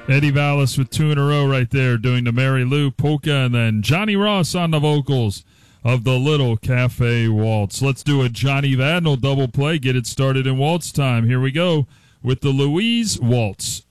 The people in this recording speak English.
Eddie Vallis with 2 in a row right there, doing the Mary Lou polka, and then Johnny Ross on the vocals of the Little Cafe Waltz. Let's do a Johnny Vadnal double play, get it started in waltz time. Here we go with the Louise Waltz.